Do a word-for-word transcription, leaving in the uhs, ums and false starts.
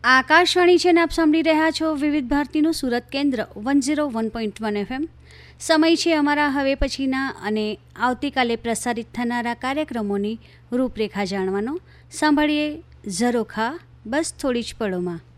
આકાશવાણી છે ને આપ સાંભળી રહ્યા છો વિવિધ ભારતીનું સુરત કેન્દ્ર one zero one point one FM. સમય છે અમારા હવે પછીના અને આવતીકાલે પ્રસારિત થનારા કાર્યક્રમોની રૂપરેખા જાણવાનો. સાંભળીએ ઝરોખા બસ થોડી જ પળોમાં.